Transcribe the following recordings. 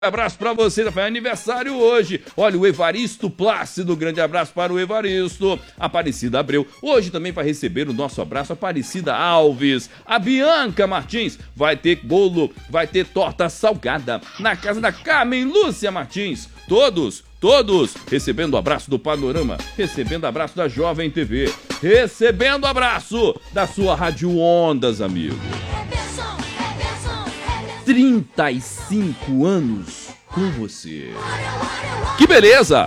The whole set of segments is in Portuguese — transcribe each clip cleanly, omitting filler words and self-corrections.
Abraço pra você, foi aniversário hoje. Olha, o Evaristo Plácido, grande abraço para o Evaristo. Aparecida Abreu, hoje também vai receber o nosso abraço, Aparecida Alves. A Bianca Martins, vai ter bolo, vai ter torta salgada na casa da Carmen Lúcia Martins. Todos recebendo abraço do Panorama, recebendo abraço da Jovem TV, recebendo abraço da sua Rádio Ondas, amigo. 35 anos com você. Que beleza!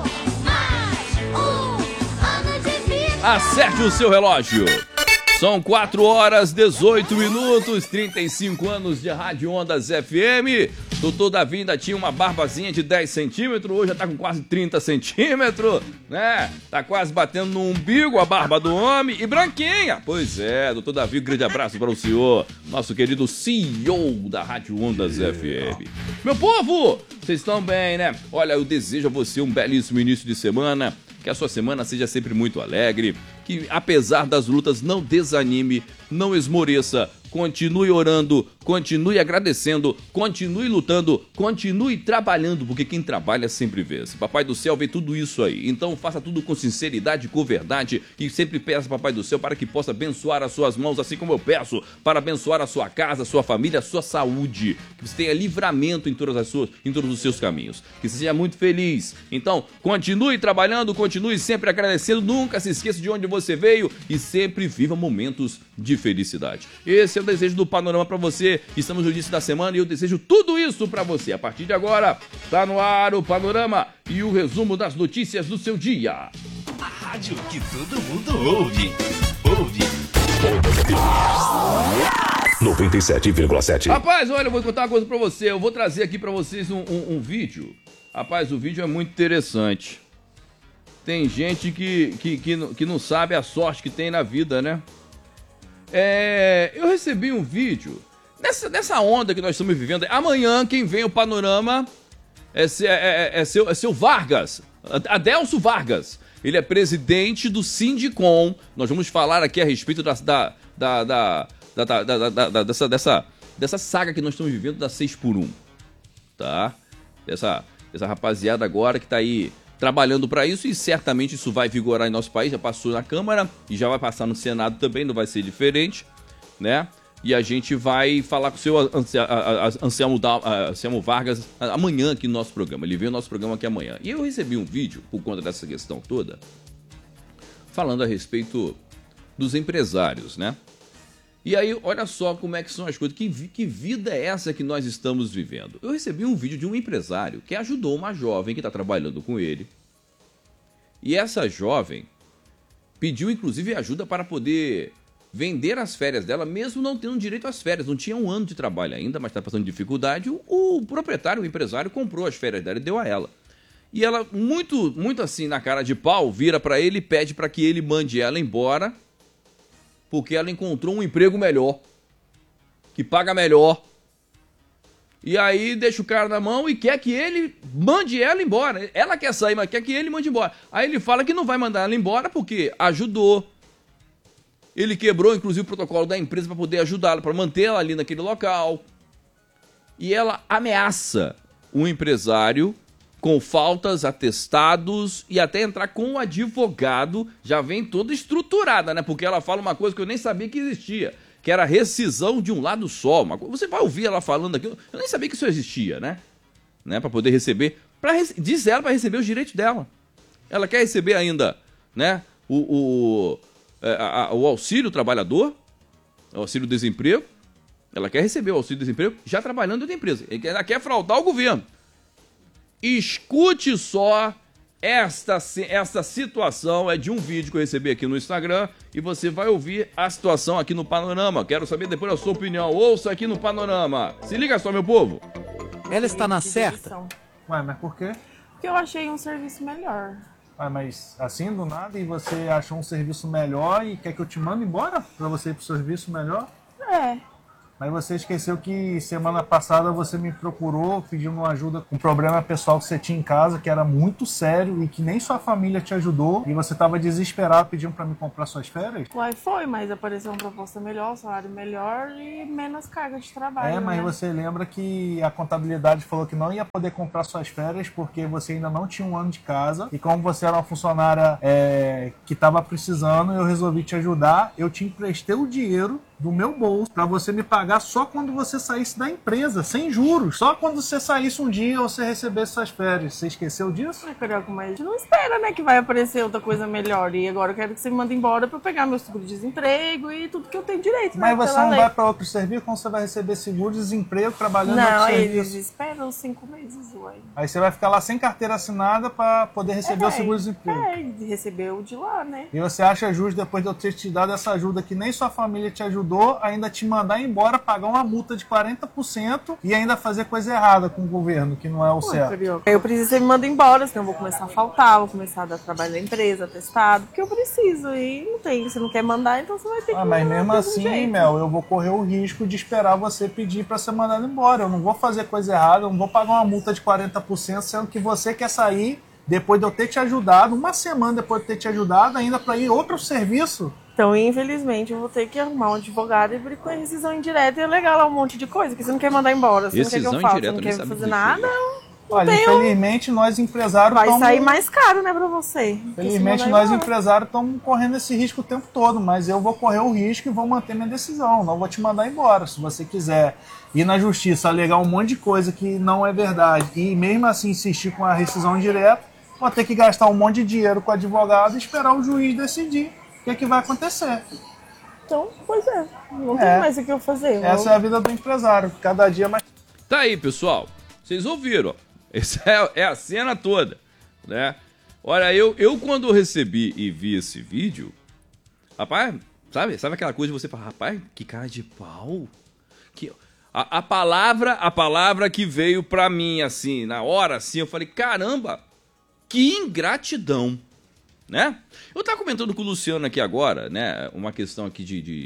Acerte o seu relógio. São 4 horas, 18 minutos, 35 anos de Rádio Ondas FM. Doutor Davi ainda tinha uma barbazinha de 10 centímetros, hoje já tá com quase 30 centímetros, né? Tá quase batendo no umbigo a barba do homem e branquinha. Pois é, doutor Davi, um grande abraço para o senhor, nosso querido CEO da Rádio Ondas FM. Meu povo, vocês estão bem, né? Olha, eu desejo a você um belíssimo início de semana, que a sua semana seja sempre muito alegre, que apesar das lutas não desanime, não esmoreça, continue orando, continue agradecendo, continue lutando, continue trabalhando, porque quem trabalha sempre vence. Papai do céu vê tudo isso aí, então faça tudo com sinceridade, com verdade, e sempre peça Papai do céu para que possa abençoar as suas mãos, assim como eu peço, para abençoar a sua casa, a sua família, a sua saúde, que você tenha livramento em todos os seus caminhos, que você seja muito feliz. Então, continue trabalhando, continue sempre agradecendo, nunca se esqueça de onde você veio e sempre viva momentos de felicidade. Esse é o desejo do Panorama para você. Estamos no início da semana e eu desejo tudo isso para você. A partir de agora, tá no ar o Panorama e o resumo das notícias do seu dia. A rádio que todo mundo ouve. 97,7. Rapaz, olha, eu vou contar uma coisa para você. Eu vou trazer aqui para vocês um vídeo. Rapaz, o vídeo é muito interessante. Tem gente que não sabe a sorte que tem na vida, né? Eu recebi um vídeo nessa onda que nós estamos vivendo. Amanhã quem vem o Panorama é seu Vargas, Adelso Vargas. Ele é presidente do Sindicom. Nós vamos falar aqui a respeito dessa saga que nós estamos vivendo da 6x1, tá? Dessa rapaziada agora que tá aí trabalhando para isso, e certamente isso vai vigorar em nosso país. Já passou na Câmara e já vai passar no Senado também, não vai ser diferente, né? E a gente vai falar com o seu Anselmo Vargas amanhã aqui no nosso programa. Ele veio no nosso programa aqui amanhã. E eu recebi um vídeo, por conta dessa questão toda, falando a respeito dos empresários, né? E aí, olha só como é que são as coisas. Que vida é essa que nós estamos vivendo? Eu recebi um vídeo de um empresário que ajudou uma jovem que está trabalhando com ele. E essa jovem pediu, inclusive, ajuda para poder vender as férias dela, mesmo não tendo direito às férias. Não tinha um ano de trabalho ainda, mas está passando dificuldade. O proprietário, o empresário, comprou as férias dela e deu a ela. E ela, muito assim, na cara de pau, vira para ele e pede para que ele mande ela embora, porque ela encontrou um emprego melhor, que paga melhor. E aí deixa o cara na mão e quer que ele mande ela embora. Ela quer sair, mas quer que ele mande embora. Aí ele fala que não vai mandar ela embora porque ajudou. Ele quebrou, inclusive, o protocolo da empresa para poder ajudá-la, para manter ela ali naquele local. E ela ameaça o empresário com faltas, atestados e até entrar com o advogado. Já vem toda estruturada, né? Porque ela fala uma coisa que eu nem sabia que existia, que era rescisão de um lado só. Você vai ouvir ela falando aquilo, eu nem sabia que isso existia, né? Para poder receber, diz ela, para receber os direitos dela. Ela quer receber ainda, né? O auxílio trabalhador, o auxílio desemprego. Ela quer receber o auxílio desemprego já trabalhando dentro da empresa. Ela quer fraudar o governo. Escute só esta situação, é de um vídeo que eu recebi aqui no Instagram, e você vai ouvir a situação aqui no Panorama. Quero saber depois a sua opinião. Ouça aqui no Panorama. Se liga só, meu povo. Ela está na certa? Ué, mas por quê? Porque eu achei um serviço melhor. Ué, mas assim do nada, e você achou um serviço melhor e quer que eu te mande embora pra você ir pro serviço melhor? É. Mas você esqueceu que semana passada você me procurou pedindo uma ajuda com um problema pessoal que você tinha em casa, que era muito sério e que nem sua família te ajudou. E você estava desesperado pedindo para me comprar suas férias? Uai, foi, mas apareceu uma proposta melhor, salário melhor e menos carga de trabalho. Mas né? você lembra que a contabilidade falou que não ia poder comprar suas férias porque você ainda não tinha um ano de casa. E como você era uma funcionária que estava precisando, eu resolvi te ajudar. Eu te emprestei o dinheiro do meu bolso para você me pagar só quando você saísse da empresa, sem juros. Só quando você saísse um dia ou você recebesse suas férias. Você esqueceu disso? Carioca, mas a gente não espera, né, que vai aparecer outra coisa melhor. E agora eu quero que você me mande embora pra eu pegar meu seguro-desemprego e tudo que eu tenho direito. Mas né, você pela não lei. vai para outro serviço quando você vai receber seguro-desemprego trabalhando em outro Não, serviço. eles esperam 5 meses, uai. Aí você vai ficar lá sem carteira assinada para poder receber o seguro-desemprego. De receber o de lá, né? E você acha justo, depois de eu ter te dado essa ajuda que nem sua família te ajudou, ainda te mandar embora, pagar uma multa de 40% e ainda fazer coisa errada com o governo, que não é o certo. Carioca. Eu preciso que você me manda embora, senão eu vou começar a faltar, vou começar a dar trabalho na empresa, atestado, porque eu preciso. E não tem, você não quer mandar, então você vai ter que Mas mandar mesmo de algum assim, jeito. Mel, eu vou correr o risco de esperar você pedir para ser mandado embora. Eu não vou fazer coisa errada, eu não vou pagar uma multa de 40%, sendo que você quer sair depois de eu ter te ajudado, uma semana depois de ter te ajudado, ainda para ir outro serviço. Então, infelizmente, eu vou ter que arrumar um advogado e abrir com a rescisão indireta e alegar lá um monte de coisa que você não quer mandar embora, você não quer que eu Rescisão faça, indireta, você não nem quer sabe fazer dizer nada. Olha, infelizmente nós empresários Vai estamos... sair mais caro, né, pra você. Infelizmente nós empresários estamos correndo esse risco o tempo todo, mas eu vou correr o risco e vou manter minha decisão, não vou te mandar embora. Se você quiser ir na justiça, alegar um monte de coisa que não é verdade e mesmo assim insistir com a rescisão indireta, vou ter que gastar um monte de dinheiro com o advogado e esperar o juiz decidir o que vai acontecer. Então, pois é, não tem mais o que eu fazer. Essa é a vida do empresário, cada dia mais... Tá aí, pessoal. Vocês ouviram, ó. Essa é a cena toda, né? Olha, eu quando recebi e vi esse vídeo, rapaz, sabe aquela coisa de você falar, rapaz, que cara de pau. A palavra que veio pra mim, assim, na hora, assim, eu falei, caramba, que ingratidão, né? Eu tava comentando com o Luciano aqui agora, né, uma questão aqui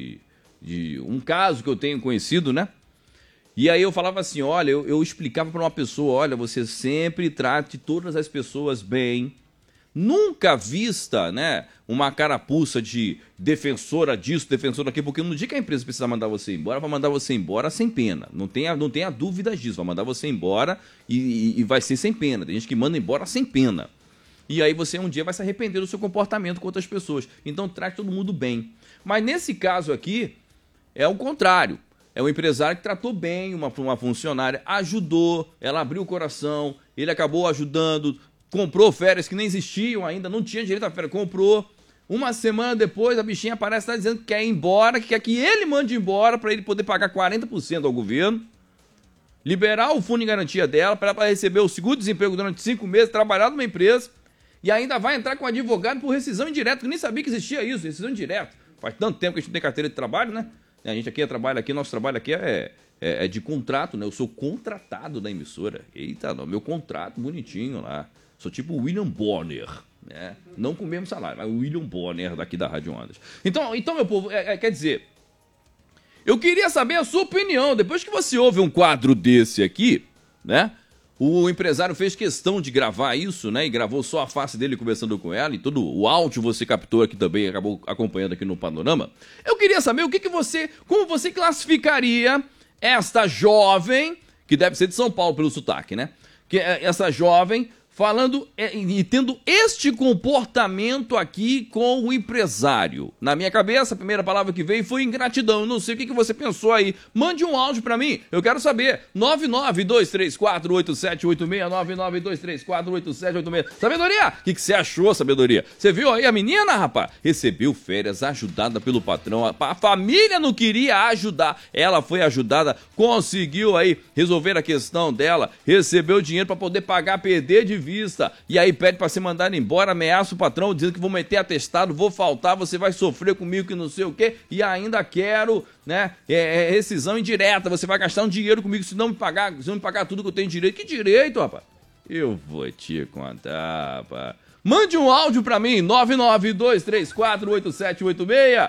de um caso que eu tenho conhecido, né? E aí eu falava assim, olha, eu explicava para uma pessoa, olha, você sempre trate todas as pessoas bem, nunca vista, né, uma carapuça de defensora disso, defensora daquilo, porque no dia que a empresa precisar mandar você embora, vai mandar você embora sem pena, não tenha dúvida disso, vai mandar você embora e vai ser sem pena, tem gente que manda embora sem pena. E aí você um dia vai se arrepender do seu comportamento com outras pessoas, então trate todo mundo bem. Mas nesse caso aqui, é o contrário. É um empresário que tratou bem uma funcionária, ajudou, ela abriu o coração, ele acabou ajudando, comprou férias que nem existiam ainda, não tinha direito a férias, comprou. Uma semana depois a bichinha aparece lá dizendo que quer ir embora, que quer que ele mande embora para ele poder pagar 40% ao governo, liberar o fundo de garantia dela para ela receber o seguro-desemprego durante 5 meses, trabalhar numa empresa e ainda vai entrar com advogado por rescisão indireta, que eu nem sabia que existia isso, rescisão indireta. Faz tanto tempo que a gente não tem carteira de trabalho, né? A gente aqui nosso trabalho aqui é de contrato, né? Eu sou contratado da emissora. Eita, não, meu contrato bonitinho lá. Sou tipo o William Bonner, né? Não com o mesmo salário, mas o William Bonner daqui da Rádio Ondas. Então meu povo, quer dizer, eu queria saber a sua opinião. Depois que você ouve um quadro desse aqui, né? O empresário fez questão de gravar isso, né? E gravou só a face dele conversando com ela. E todo o áudio você captou aqui também, acabou acompanhando aqui no panorama. Eu queria saber como você classificaria esta jovem, que deve ser de São Paulo pelo sotaque, né? Que essa jovem falando e tendo este comportamento aqui com o empresário. Na minha cabeça, a primeira palavra que veio foi ingratidão. Eu não sei o que você pensou aí. Mande um áudio pra mim, eu quero saber. 992348786, 992348786. Sabedoria, o que você achou, Sabedoria? Você viu aí a menina, rapaz? Recebeu férias, ajudada pelo patrão. A família não queria ajudar. Ela foi ajudada, conseguiu aí resolver a questão dela, recebeu dinheiro pra poder pagar, perder de vista, e aí pede pra ser mandado embora, ameaça o patrão dizendo que vou meter atestado, vou faltar, você vai sofrer comigo que não sei o que, e ainda quero, né, rescisão indireta, você vai gastar um dinheiro comigo se não me pagar tudo que eu tenho direito. Que direito, rapaz? Eu vou te contar, rapaz. Mande um áudio pra mim, 992348786,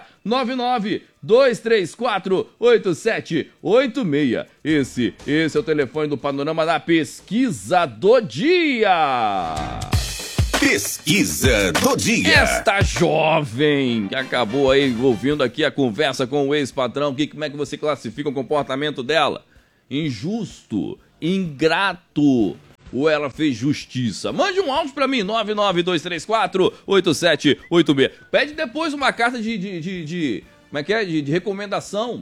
992348786. Esse é o telefone do Panorama da Pesquisa do Dia. Pesquisa do dia. Esta jovem que acabou aí ouvindo aqui a conversa com o ex-patrão, como é que você classifica o comportamento dela? Injusto, ingrato, ou ela fez justiça? Mande um áudio pra mim, 992348786. Pede depois uma carta de como é que é? De recomendação.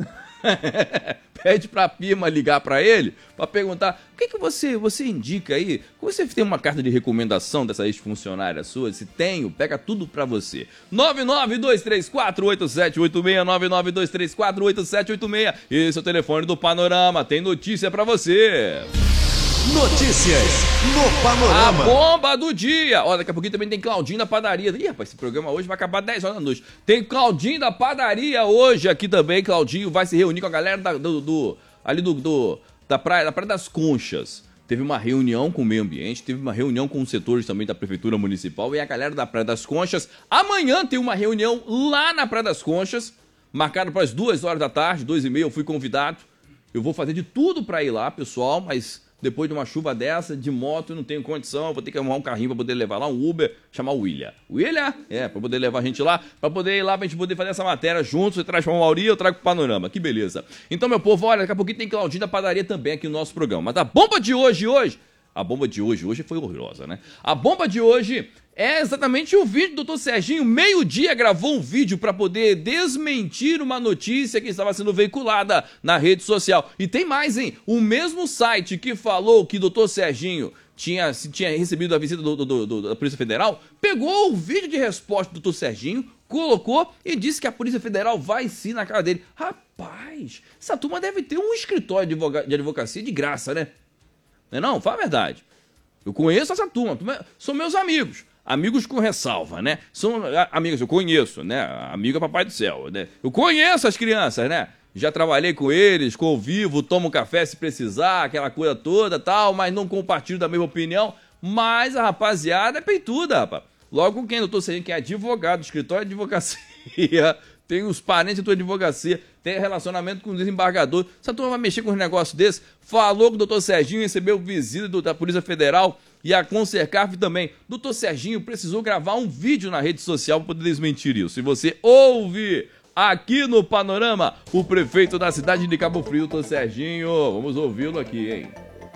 Pede pra Pima ligar pra ele pra perguntar o que você indica aí. Você tem uma carta de recomendação dessa ex-funcionária sua? Se tenho, pega tudo pra você. 992348786, 992348786. Esse é o telefone do Panorama. Tem notícia pra você. Notícias no Panorama. A bomba do dia. Ó, daqui a pouquinho também tem Claudinho da padaria. Ih, rapaz, esse programa hoje vai acabar 10 horas da noite. Tem Claudinho da padaria hoje aqui também. Claudinho vai se reunir com a galera da Praia das Conchas. Teve uma reunião com o meio ambiente, teve uma reunião com os setores também da Prefeitura Municipal e a galera da Praia das Conchas. Amanhã tem uma reunião lá na Praia das Conchas, marcada para as 2 horas da tarde, 2h30, eu fui convidado. Eu vou fazer de tudo para ir lá, pessoal, mas depois de uma chuva dessa, de moto, eu não tenho condição, eu vou ter que arrumar um carrinho para poder levar lá, um Uber, chamar o William. William? Para poder levar a gente lá, para poder ir lá, pra gente poder fazer essa matéria juntos. Você traz para o Mauri, eu trago pro Panorama, que beleza. Então, meu povo, olha, daqui a pouquinho tem Claudinho da padaria também aqui no nosso programa. Mas a bomba de hoje foi horrorosa, né? A bomba de hoje é exatamente o vídeo do Dr. Serginho. Meio-dia gravou um vídeo para poder desmentir uma notícia que estava sendo veiculada na rede social. E tem mais, hein? O mesmo site que falou que o Dr. Serginho tinha recebido a visita da Polícia Federal, pegou o vídeo de resposta do Dr. Serginho, colocou e disse que a Polícia Federal vai sim na cara dele. Rapaz, essa turma deve ter um escritório de advocacia de graça, né? Não, fala a verdade. Eu conheço essa turma, são meus amigos. Amigos com ressalva, né? São amigos, eu conheço, né? Amigo é papai do céu, né? Eu conheço as crianças, né? Já trabalhei com eles, convivo, tomo café se precisar, aquela coisa toda, tal, mas não compartilho da mesma opinião. Mas a rapaziada é peituda, rapaz. Logo quem eu tô sendo que é advogado, escritório de advocacia, tem os parentes da advocacia, tem relacionamento com o desembargador. Essa turma vai mexer com um negócio desse? Falou que o doutor Serginho recebeu visita da Polícia Federal e a Concercaf também. Doutor Serginho precisou gravar um vídeo na rede social para poder desmentir isso. Se você ouve aqui no Panorama o prefeito da cidade de Cabo Frio, doutor Serginho, vamos ouvi-lo aqui, hein?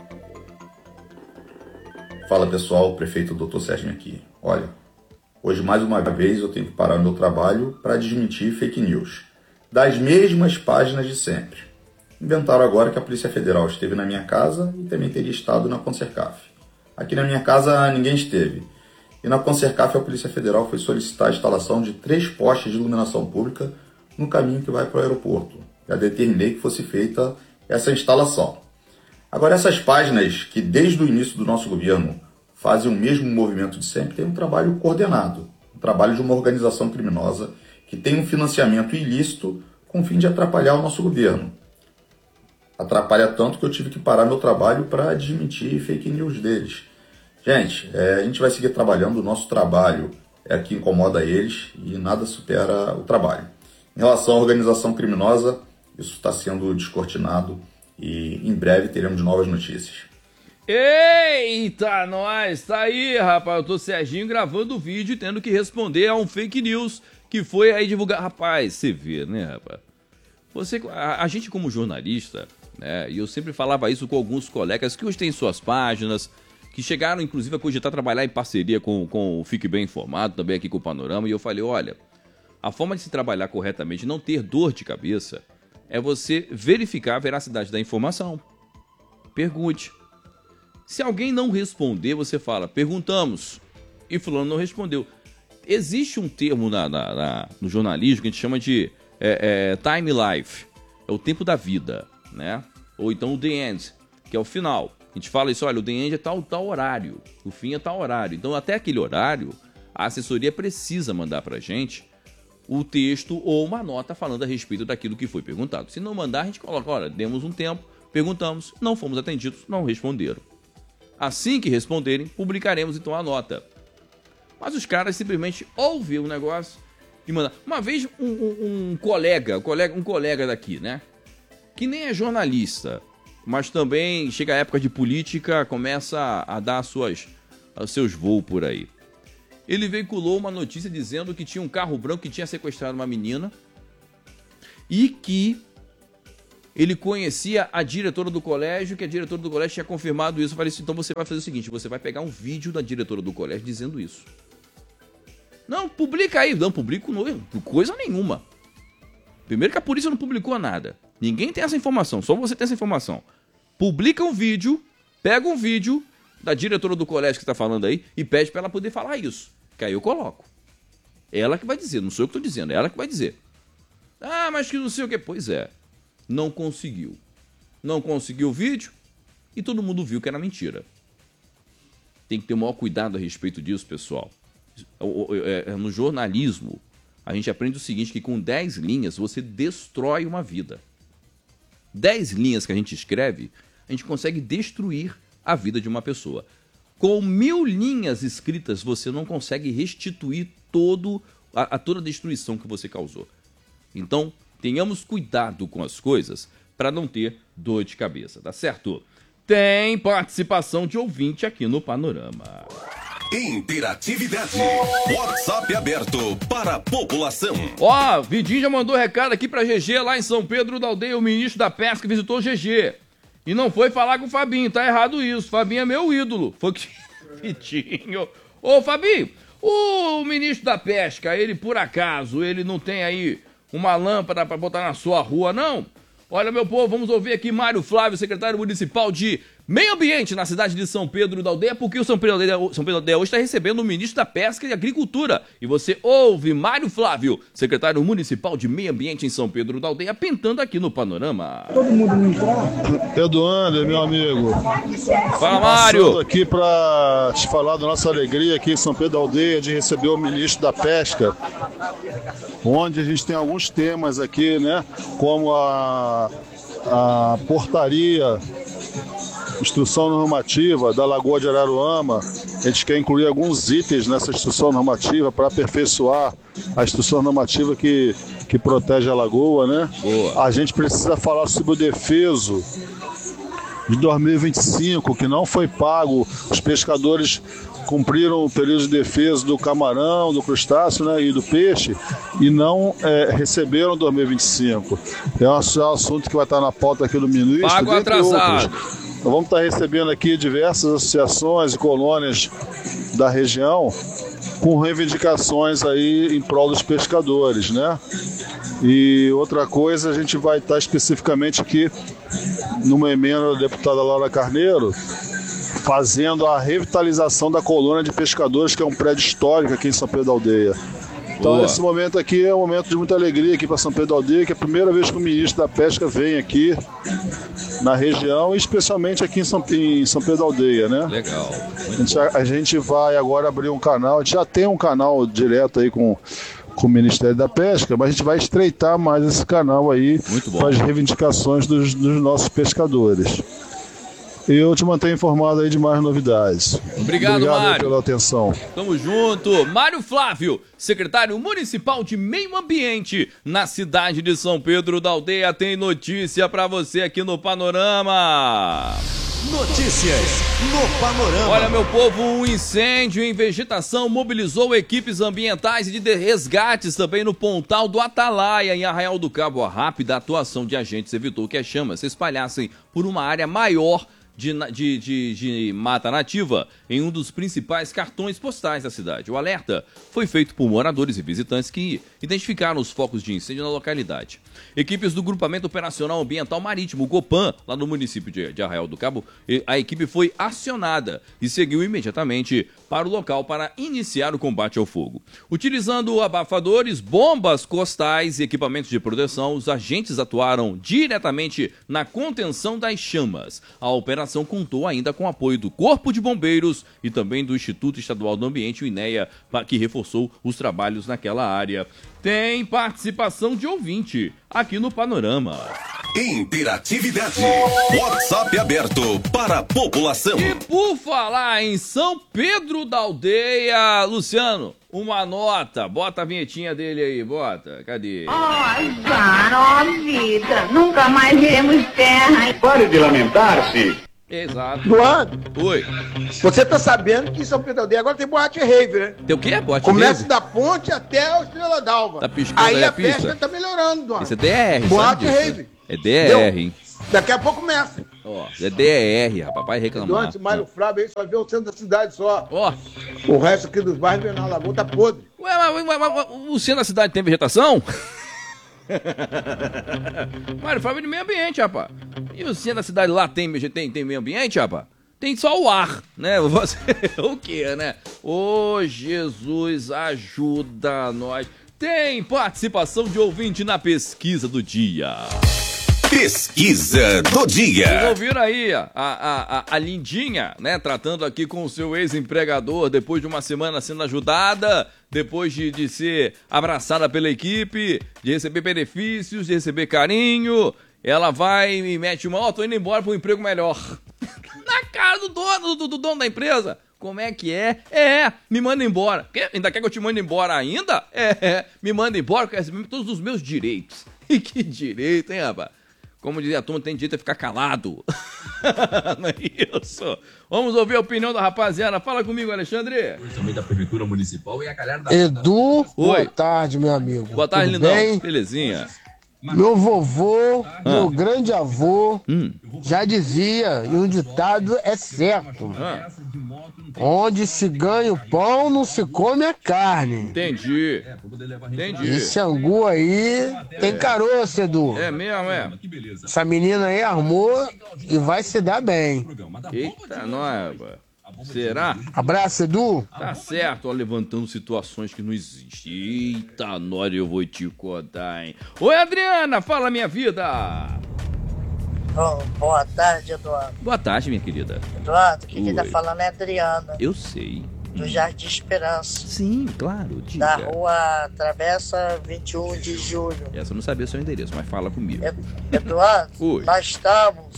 Fala pessoal, prefeito doutor Serginho aqui. Olha, hoje mais uma vez eu tenho que parar meu trabalho para desmentir fake news das mesmas páginas de sempre. Inventaram agora que a Polícia Federal esteve na minha casa e também teria estado na Concercaf. Aqui na minha casa ninguém esteve. E na Concercaf a Polícia Federal foi solicitar a instalação de 3 postes de iluminação pública no caminho que vai para o aeroporto. Já determinei que fosse feita essa instalação. Agora essas páginas que desde o início do nosso governo fazem o mesmo movimento de sempre têm um trabalho coordenado, um trabalho de uma organização criminosa que tem um financiamento ilícito com o fim de atrapalhar o nosso governo. Atrapalha tanto que eu tive que parar meu trabalho para desmentir fake news deles. Gente, a gente vai seguir trabalhando, o nosso trabalho é que incomoda eles e nada supera o trabalho. Em relação à organização criminosa, isso está sendo descortinado e em breve teremos novas notícias. Eita, nós, tá aí, rapaz, eu tô Serginho gravando o vídeo e tendo que responder a um fake news que foi aí divulgar. Rapaz, você vê, né, rapaz? A gente como jornalista, né, e eu sempre falava isso com alguns colegas que hoje têm suas páginas, que chegaram inclusive a cogitar trabalhar em parceria com o Fique Bem Informado, também aqui com o Panorama, e eu falei, olha, a forma de se trabalhar corretamente, não ter dor de cabeça, é você verificar a veracidade da informação. Pergunte. Se alguém não responder, você fala, perguntamos, e fulano não respondeu. Existe um termo no jornalismo que a gente chama de time life, é o tempo da vida, né? Ou então o the end, que é o final. A gente fala isso, olha, o the end é tal horário, o fim é tal horário. Então até aquele horário, a assessoria precisa mandar pra gente o texto ou uma nota falando a respeito daquilo que foi perguntado. Se não mandar, a gente coloca, olha, demos um tempo, perguntamos, não fomos atendidos, não responderam. Assim que responderem, publicaremos então a nota. Mas os caras simplesmente ouvem o negócio e mandam. Uma vez um colega daqui, né? Que nem é jornalista, mas também chega a época de política, começa a dar os seus voos por aí. Ele veiculou uma notícia dizendo que tinha um carro branco que tinha sequestrado uma menina e que ele conhecia a diretora do colégio, que a diretora do colégio tinha confirmado isso. Eu falei assim, então você vai fazer o seguinte, você vai pegar um vídeo da diretora do colégio dizendo isso. Não, publica aí. Não, publico coisa nenhuma. Primeiro que a polícia não publicou nada. Ninguém tem essa informação, só você tem essa informação. Publica um vídeo, pega um vídeo da diretora do colégio que está falando aí e pede para ela poder falar isso. Que aí eu coloco. Ela que vai dizer, não sou eu que estou dizendo, é ela que vai dizer. Ah, mas que não sei o que. Pois é, não conseguiu. Não conseguiu o vídeo e todo mundo viu que era mentira. Tem que ter o maior cuidado a respeito disso, pessoal. No jornalismo, a gente aprende o seguinte, que com 10 linhas você destrói uma vida. 10 linhas que a gente escreve, a gente consegue destruir a vida de uma pessoa. Com 1000 linhas escritas, você não consegue restituir toda a destruição que você causou. Então, tenhamos cuidado com as coisas para não ter dor de cabeça, tá certo? Tem participação de ouvinte aqui no Panorama. Interatividade. WhatsApp aberto para a população. Ó, Vidinho já mandou recado aqui pra GG lá em São Pedro da Aldeia. O ministro da Pesca visitou o GG. E não foi falar com o Fabinho, tá errado isso. Fabinho é meu ídolo. Foi que... Vidinho. Ô, Fabinho, o ministro da Pesca, ele por acaso, ele não tem aí uma lâmpada pra botar na sua rua, não? Olha, meu povo, vamos ouvir aqui Mário Flávio, secretário municipal de Meio Ambiente na cidade de São Pedro da Aldeia, porque o São Pedro da Aldeia hoje está recebendo o ministro da Pesca e Agricultura. E você ouve Mário Flávio, secretário municipal de Meio Ambiente em São Pedro da Aldeia, pintando aqui no Panorama. Todo mundo me entrar? Eduardo, meu amigo. Fala, Mário. Passando aqui para te falar da nossa alegria aqui em São Pedro da Aldeia de receber o ministro da Pesca, onde a gente tem alguns temas aqui, né? Como a portaria, instrução normativa da Lagoa de Araruama. A gente quer incluir alguns itens nessa instrução normativa para aperfeiçoar a instrução normativa que protege a lagoa, né? Boa. A gente precisa falar sobre o defeso de 2025, que não foi pago. Os pescadores cumpriram o período de defesa do camarão, do crustáceo, né, e do peixe, e não receberam 2025. É um assunto que vai estar na pauta aqui do ministro. Pago atrasado. Nós vamos estar recebendo aqui diversas associações e colônias da região com reivindicações aí em prol dos pescadores, né? E outra coisa, a gente vai estar especificamente aqui numa emenda da deputada Laura Carneiro, fazendo a revitalização da colônia de pescadores, que é um prédio histórico aqui em São Pedro da Aldeia. Então, Boa. Esse momento aqui é um momento de muita alegria aqui para São Pedro da Aldeia, que é a primeira vez que o ministro da Pesca vem aqui na região, e especialmente aqui em São Pedro da Aldeia, né? Legal. A gente vai agora abrir um canal, a gente já tem um canal direto aí com o Ministério da Pesca, mas a gente vai estreitar mais esse canal aí para as reivindicações dos nossos pescadores. E eu te mantenho informado aí de mais novidades. Obrigado, Mário, pela atenção. Tamo junto. Mário Flávio, secretário municipal de Meio Ambiente na cidade de São Pedro da Aldeia, tem notícia pra você aqui no Panorama. Notícias no Panorama. Olha, meu povo, um incêndio em vegetação mobilizou equipes ambientais e de resgates também no Pontal do Atalaia, em Arraial do Cabo. A rápida atuação de agentes evitou que as chamas se espalhassem por uma área maior de mata nativa em um dos principais cartões postais da cidade. O alerta foi feito por moradores e visitantes que identificaram os focos de incêndio na localidade. Equipes do Grupamento Operacional Ambiental Marítimo, GOPAM, lá no município de Arraial do Cabo, a equipe foi acionada e seguiu imediatamente para o local para iniciar o combate ao fogo. Utilizando abafadores, bombas costais e equipamentos de proteção, os agentes atuaram diretamente na contenção das chamas. A operação contou ainda com o apoio do Corpo de Bombeiros e também do Instituto Estadual do Ambiente, o INEA, que reforçou os trabalhos naquela área. tem participação de ouvinte aqui no Panorama. Interatividade. WhatsApp aberto para a população. E por falar em São Pedro da Aldeia, Luciano, uma nota. Bota a vinhetinha dele aí, bota. Cadê? Azar, vida. Nunca mais iremos terra. Pare de lamentar-se. Exato. Eduardo, Oi. você tá sabendo que em São Pedro da Aldeia agora tem boate rave, né? Tem o quê? Boate Começa rave? da ponte até o Estrela d'Alva. Tá piscando aí aí a a pista? festa tá melhorando, Eduardo. Isso é DR, Boate sabe disso? rave. É DR, hein? Daqui a pouco começa. Ó, é DR, rapaz, vai reclamar. Eduardo, esse Mário Flávio aí só vê o centro da cidade só. Ó. O resto aqui dos bairros vem na Lagoa, tá podre. Ué, mas o centro da cidade tem vegetação? Mário Flávio é de meio ambiente, rapaz. E o centro da cidade lá tem meio ambiente, rapaz? Tem só o ar, né? Você, o quê, né? Ô, Jesus, ajuda nós. Tem participação de ouvinte na pesquisa do dia. Pesquisa do Vocês dia. ouviram aí a Lindinha, né? Tratando aqui com o seu ex-empregador depois de uma semana sendo ajudada, depois de ser abraçada pela equipe, de receber benefícios, de receber carinho. Ela vai e mete uma, tô indo embora para um emprego melhor. Na cara do dono da empresa. Como é que é? Me manda embora. Ainda quer que eu te mande embora ainda? Me manda embora, quer receber todos os meus direitos. E que direito, hein, rapaz? Como dizia a turma, tem direito a ficar calado. Não é isso? Vamos ouvir a opinião da rapaziada. Fala comigo, Alexandre. Também da Prefeitura Municipal e a galera da... Edu, boa tarde, meu amigo. Boa tarde, tudo lindão. bem? Belezinha. Meu vovô, meu grande avô, já dizia, e um ditado é certo. Onde se ganha o pão, não se come a carne. Entendi. Esse angu aí tem caroço, Edu. É mesmo, é? Essa menina aí armou e vai se dar bem. Eita, nós, será? Abraço, Edu. Tá certo, ó, levantando situações que não existem. Eita, nós, eu vou te contar, hein? Oi, Adriana, fala, minha vida. Boa tarde, Eduardo. Boa tarde, minha querida. Eduardo, quem tá Oi. falando é a Adriana, Eu sei. do Jardim Esperança. Sim, claro, diga. Da rua Travessa 21 de Julho. Essa eu não sabia o seu endereço, mas fala comigo. Eduardo, Oi. nós estamos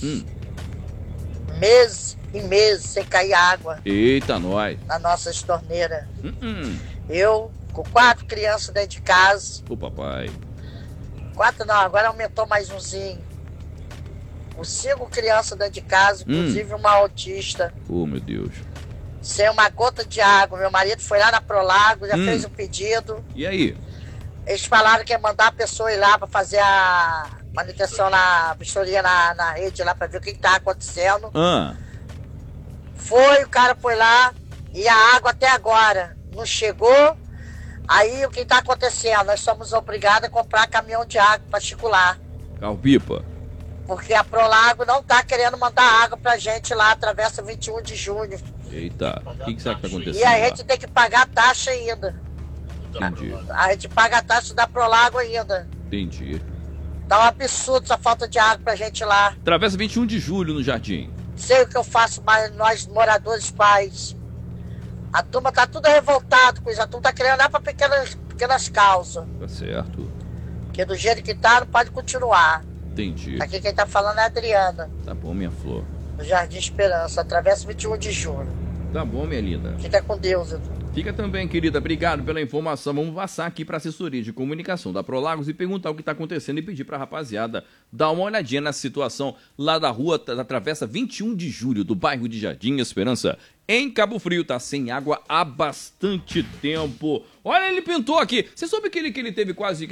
meses e meses sem cair água Eita, nós. na nossa torneiras. Eu, com 4 crianças dentro de casa. Ô, papai. 4 não, agora aumentou mais umzinho. Com 5 crianças dentro de casa, inclusive uma autista. Oh, meu Deus. Sem uma gota de água. Meu marido foi lá na Prolago, já fez o pedido. E aí? Eles falaram que ia mandar a pessoa ir lá pra fazer a manutenção na vistoria na rede lá pra ver o que tá acontecendo. Foi, o cara foi lá e a água até agora não chegou. Aí o que tá acontecendo? Nós somos obrigados a comprar caminhão de água particular. Carro-pipa. Porque a Prolago não tá querendo mandar água pra gente lá, atravessa 21 de junho. Eita, o que será que tá acontecendo? E a lá? gente tem que pagar a taxa ainda. Entendi, A gente paga a taxa da Prolago ainda. entendi. Tá um absurdo essa falta de água pra gente lá. Travessa 21 de julho no Jardim. Sei o que eu faço, mas nós moradores pais. A turma tá tudo revoltado com isso. A turma tá querendo olhar pra pequenas causas. Tá certo. Porque do jeito que tá, não pode continuar. Entendi. Aqui quem tá falando é a Adriana, Tá bom, minha flor. do Jardim Esperança. Atravessa 21 de julho. Tá bom, minha linda. Fica com Deus, Edu. Fica também, querida. Obrigado pela informação. Vamos passar aqui para a assessoria de comunicação da Prolagos e perguntar o que está acontecendo e pedir para a rapaziada dar uma olhadinha nessa situação lá da rua da Travessa 21 de Julho, do bairro de Jardim Esperança, em Cabo Frio. Tá sem água há bastante tempo. Olha, ele pintou aqui. Você soube que ele teve quase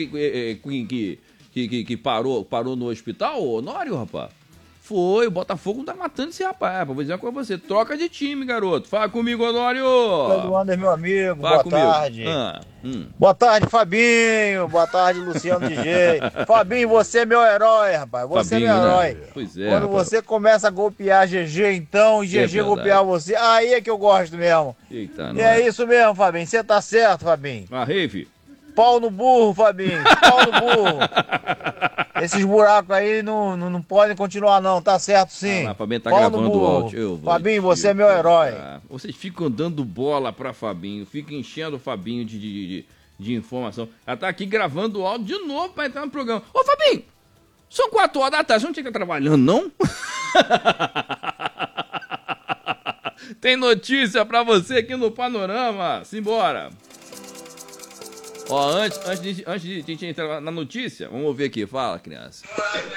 que parou no hospital, Honório, rapaz? Foi, o Botafogo não tá matando esse rapaz. Vou dizer uma coisa pra você. Troca de time, garoto. Fala comigo, Honório. Eduardo é meu amigo. Fala Boa comigo. tarde. Boa tarde, Fabinho. Boa tarde, Luciano DJ. Fabinho, você é meu herói, rapaz. Você Fabinho, é meu herói. né? Pois é, Quando rapaz. você começa a golpear GG, então, e GG verdade. golpear você, aí é que eu gosto mesmo. Eita, E é isso mesmo, Fabinho. Você tá certo, Fabinho. A Rave. Pau no burro, Fabinho. Pau no burro. Esses buracos aí não podem continuar, não. Tá certo, sim. Fabinho tá Pau no gravando o burro. áudio. Eu vou Fabinho, te você é meu herói. contar. Vocês ficam dando bola pra Fabinho, ficam enchendo o Fabinho de informação. Ela tá aqui gravando o áudio de novo pra entrar no programa. Ô, Fabinho, são 4 horas da tarde, você não tinha que estar trabalhando, não? Tem notícia pra você aqui no Panorama. Simbora. Ó, antes de a gente entrar na notícia, vamos ouvir aqui. Fala, criança.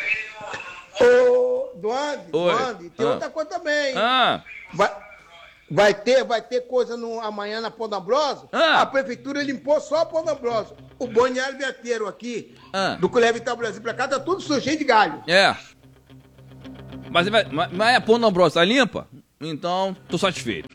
Ô, Duande, tem outra coisa também. Vai ter coisa amanhã na Ponta Ambrosa. A prefeitura limpou só a Ponta Ambrosa. O banheiro verteiro aqui, do Colégio Vital Brasil pra cá, tá tudo sujeito de galho. Mas a Ponta Ambrosa tá limpa? Então, tô satisfeito.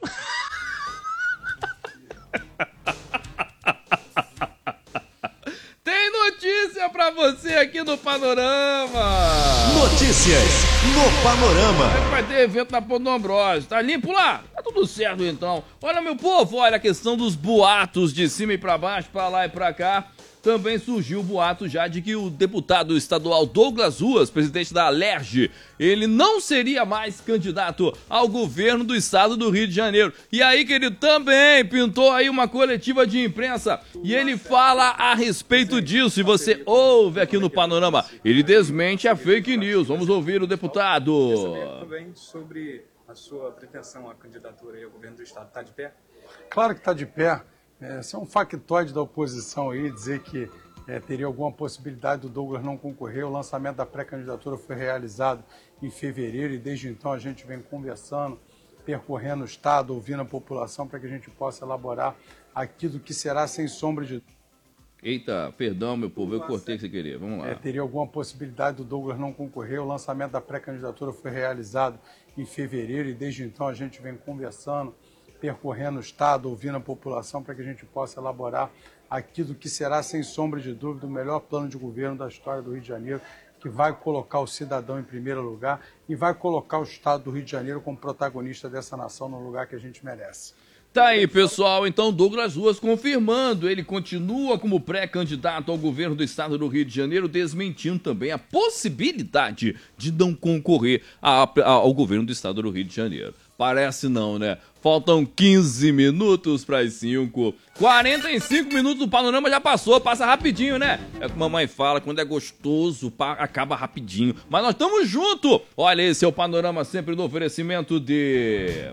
Tem notícia pra você aqui no Panorama. Notícias no Panorama. Vai ter evento na Ponta Ambrosa. Tá limpo lá? Tá tudo certo então. Olha, meu povo, olha a questão dos boatos de cima e pra baixo, pra lá e pra cá. Também surgiu o boato já de que o deputado estadual Douglas Ruas, presidente da Alerj, ele não seria mais candidato ao governo do estado do Rio de Janeiro. E aí, querido, também pintou aí uma coletiva de imprensa e ele fala a respeito disso. E você ouve aqui no Panorama, ele desmente a fake news. Vamos ouvir o deputado. Também sobre a sua pretensão à candidatura aí ao governo do estado. Está de pé? Claro que está de pé. Esse é um factoide da oposição aí, dizer que teria alguma possibilidade do Douglas não concorrer. O lançamento da pré-candidatura foi realizado em fevereiro e desde então a gente vem conversando, percorrendo o estado, ouvindo a população para que a gente possa elaborar aquilo que será sem sombra de... Eita, perdão, meu povo, eu cortei o que você queria. Vamos lá. Teria alguma possibilidade do Douglas não concorrer. O lançamento da pré-candidatura foi realizado em fevereiro e desde então a gente vem conversando, percorrendo o estado, ouvindo a população para que a gente possa elaborar aquilo que será, sem sombra de dúvida, o melhor plano de governo da história do Rio de Janeiro, que vai colocar o cidadão em primeiro lugar e vai colocar o estado do Rio de Janeiro como protagonista dessa nação no lugar que a gente merece. Tá aí, pessoal, então Douglas Ruas confirmando, ele continua como pré-candidato ao governo do estado do Rio de Janeiro, desmentindo também a possibilidade de não concorrer ao governo do estado do Rio de Janeiro. Parece não, né? Faltam 15 minutos para as 5. 45 minutos do Panorama já passou, passa rapidinho, né? É o que a mamãe fala, quando é gostoso, acaba rapidinho. Mas nós estamos juntos! Olha, esse é o Panorama sempre no oferecimento de...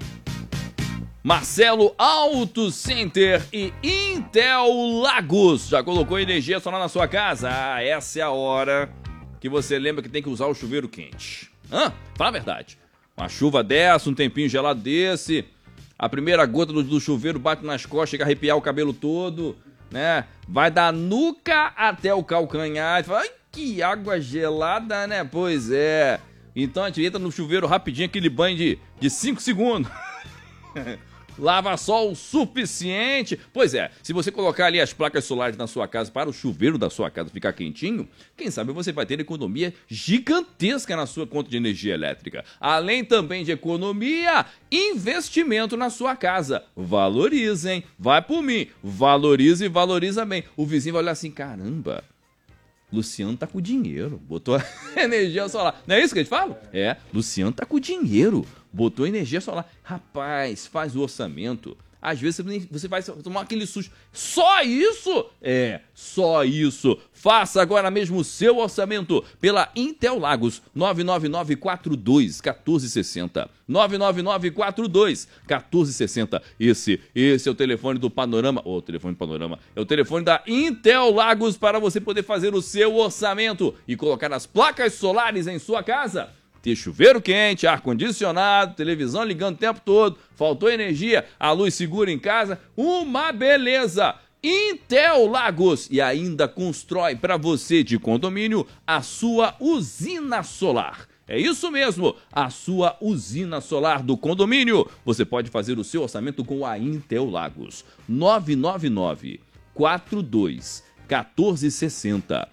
Marcelo Auto Center e Intel Lagos. Já colocou energia solar na sua casa? Essa é a hora que você lembra que tem que usar o chuveiro quente. Fala a verdade. Uma chuva dessa, um tempinho gelado desse, a primeira gota do chuveiro bate nas costas, chega a arrepiar o cabelo todo, né? Vai da nuca até o calcanhar. Fala, ai, que água gelada, né? Pois é. Então a gente entra no chuveiro rapidinho, aquele banho de 5 segundos. Lava só o suficiente. Pois é, se você colocar ali as placas solares na sua casa para o chuveiro da sua casa ficar quentinho, quem sabe você vai ter economia gigantesca na sua conta de energia elétrica. Além também de economia, investimento na sua casa. Valoriza, hein? Vai por mim. Valoriza e valoriza bem. O vizinho vai olhar assim, caramba, Luciano tá com dinheiro, botou energia solar. Não é isso que a gente fala? Luciano tá com dinheiro, botou energia solar. Rapaz, faz o orçamento. Às vezes você vai tomar aquele susto. Só isso? Só isso. Faça agora mesmo o seu orçamento pela Intel Lagos, 99942-1460. 99942-1460. Esse é o telefone do Panorama. O telefone do Panorama. É o telefone da Intel Lagos para você poder fazer o seu orçamento e colocar as placas solares em sua casa. Ter chuveiro quente, ar-condicionado, televisão ligando o tempo todo, faltou energia, a luz segura em casa, uma beleza! Intel Lagos e ainda constrói para você de condomínio a sua usina solar. É isso mesmo, a sua usina solar do condomínio. Você pode fazer o seu orçamento com a Intel Lagos. 999-42-1460.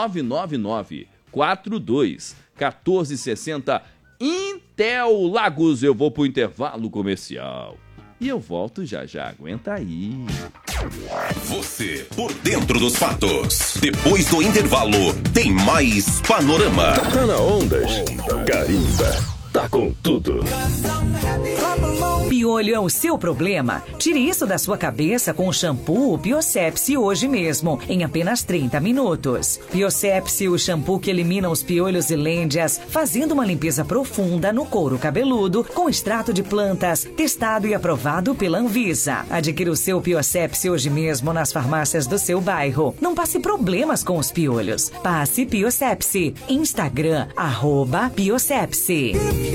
999-42-1460. Intel Lagos. Eu vou pro intervalo comercial e eu volto já. Aguenta aí. Você por dentro dos fatos. Depois do intervalo, tem mais Panorama. Tá na Ondas. Carimba. Tá com tudo. Piolho é o seu problema? Tire isso da sua cabeça com o shampoo Biossepsi hoje mesmo, em apenas 30 minutos. Biossepsi, o shampoo que elimina os piolhos e lêndias, fazendo uma limpeza profunda no couro cabeludo com extrato de plantas, testado e aprovado pela Anvisa. Adquira o seu Biossepsi hoje mesmo nas farmácias do seu bairro. Não passe problemas com os piolhos. Passe Biossepsi. Instagram, @Biossepsi.